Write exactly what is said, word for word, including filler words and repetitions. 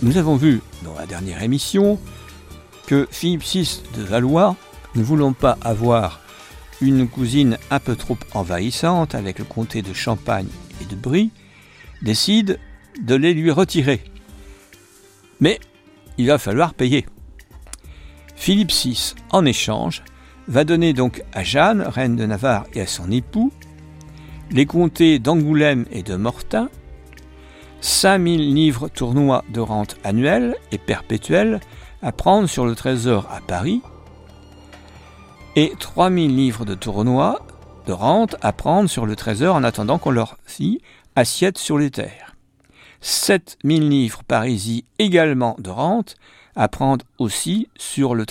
nous avons vu dans la dernière émission que Philippe six de Valois, ne voulant pas avoir une cousine un peu trop envahissante avec le comté de Champagne et de Brie, décide de les lui retirer. Mais il va falloir payer. Philippe six, en échange, va donner donc à Jeanne, reine de Navarre, et à son époux, les comtés d'Angoulême et de Mortain, cinq mille livres tournois de rente annuelle et perpétuelle à prendre sur le trésor à Paris, et trois mille livres de tournois de rente à prendre sur le trésor en attendant qu'on leur fit assiette sur les terres. sept mille livres parisis également de rente à prendre aussi sur le